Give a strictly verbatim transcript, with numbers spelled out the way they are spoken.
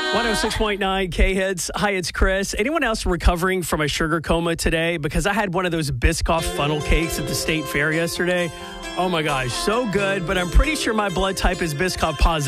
one oh six point nine K-Hits. Hi, it's Chris. Anyone else recovering from a sugar coma today? Because I had one of those Biscoff funnel cakes at the state fair yesterday. Oh my gosh, so good, but I'm pretty sure my blood type is Biscoff positive.